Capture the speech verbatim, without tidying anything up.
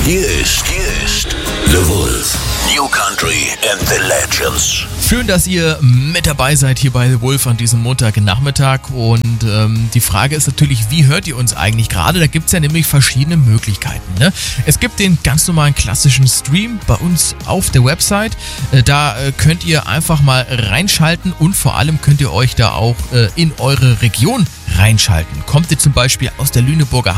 Hier ist, hier ist The Wolf. New Country and the Legends. Schön, dass ihr mit dabei seid hier bei The Wolf an diesem Montagnachmittag. Und ähm, die Frage ist natürlich, wie hört ihr uns eigentlich gerade? Da gibt es ja nämlich verschiedene Möglichkeiten. Ne? Es gibt den ganz normalen klassischen Stream bei uns auf der Website. Äh, da äh, könnt ihr einfach mal reinschalten und vor allem könnt ihr euch da auch äh, in eure Region reinschalten. Kommt ihr zum Beispiel aus der Lüneburger